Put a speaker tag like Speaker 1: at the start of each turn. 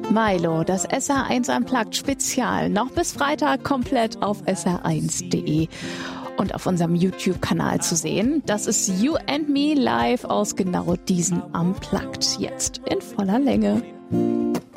Speaker 1: Milo, das SR1 Unplugged Spezial, noch bis Freitag komplett auf sr1.de und auf unserem YouTube-Kanal zu sehen. Das ist You and Me live aus genau diesem Unplugged, jetzt in voller Länge.